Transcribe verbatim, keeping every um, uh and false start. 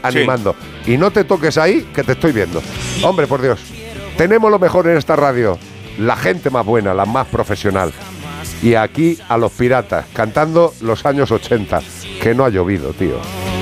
animando. Sí. Y no te toques ahí, que te estoy viendo. Hombre, por Dios. Tenemos lo mejor en esta radio. La gente más buena, la más profesional. Y aquí a los piratas, cantando los años ochenta. Que no ha llovido, tío.